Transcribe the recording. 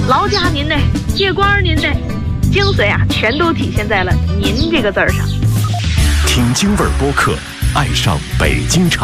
劳驾您呢，借光您呢，精髓啊，全都体现在了“您”这个字儿上。 听京味儿播客，爱上北京城。